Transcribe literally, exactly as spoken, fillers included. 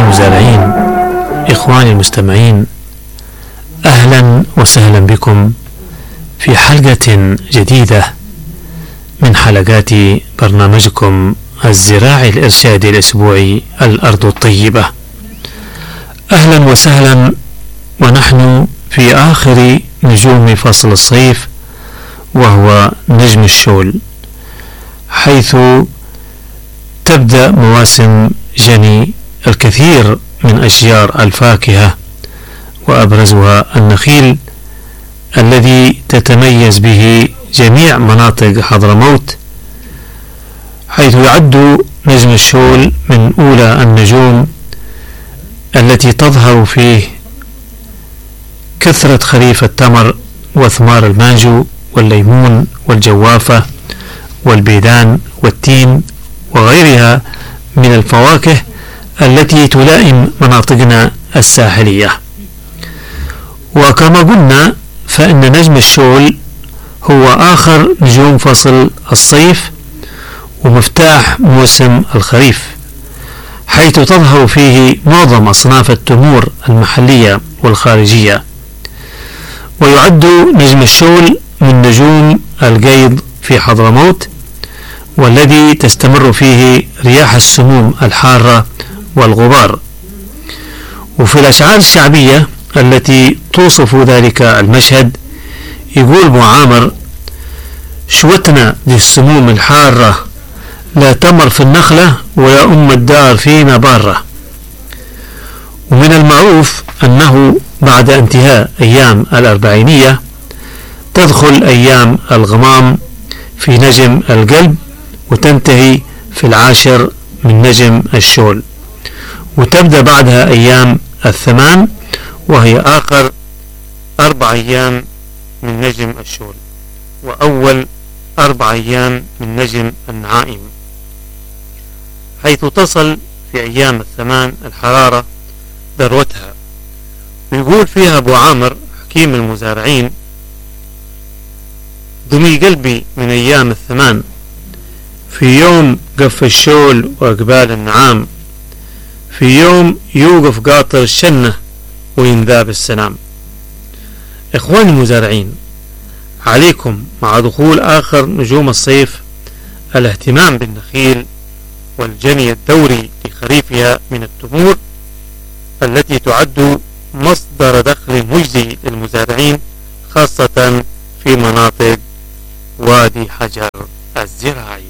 المزارعين، إخواني المستمعين، أهلا وسهلا بكم في حلقة جديدة من حلقات برنامجكم الزراعي الإرشادي الأسبوعي الأرض الطيبة. أهلا وسهلا، ونحن في آخر نجوم فصل الصيف، وهو نجم الشول، حيث تبدأ مواسم جني الكثير من أشجار الفاكهة، وأبرزها النخيل الذي تتميز به جميع مناطق حضرموت، حيث يعد نجم الشول من أولى النجوم التي تظهر فيه كثرة خريف التمر وثمار المانجو والليمون والجوافة والبيدان والتين وغيرها من الفواكه التي تلائم مناطقنا الساحلية. وكما قلنا، فإن نجم الشول هو آخر نجوم فصل الصيف ومفتاح موسم الخريف، حيث تظهر فيه معظم أصناف التمور المحلية والخارجية. ويعد نجم الشول من نجوم القيض في حضرموت، والذي تستمر فيه رياح السموم الحارة والغبار. وفي الأشعار الشعبية التي توصف ذلك المشهد يقول معامر: شوتنا دي السموم الحارة، لا تمر في النخلة ويا أم الدار فينا بارة. ومن المعروف أنه بعد انتهاء أيام الأربعينية تدخل أيام الغمام في نجم القلب، وتنتهي في العاشر من نجم الشول، وتبدأ بعدها أيام الثمان، وهي آخر أربع أيام من نجم الشول، وأول أربع أيام من نجم النعائم، حيث تصل في أيام الثمان الحرارة ذروتها. ويقول فيها أبو عامر حكيم المزارعين: دمي قلبي من أيام الثمان، في يوم قف الشول وأقبال النعام، في يوم يوقف قاطر الشنة وينذاب السلام. إخواني المزارعين، عليكم مع دخول آخر نجوم الصيف الاهتمام بالنخيل والجني الدوري لخريفها من التمور التي تعد مصدر دخل مجزي للمزارعين، خاصة في مناطق وادي حجر الزراعي.